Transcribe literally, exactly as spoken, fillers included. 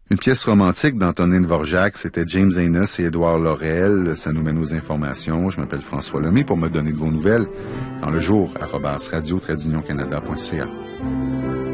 Une pièce romantique d'Antonin Dvorak, c'était James Enos et Édouard Laurel. Ça nous mène aux informations. Je m'appelle François Lemay pour me donner de vos nouvelles dans le jour, arobase radio-canada.ca.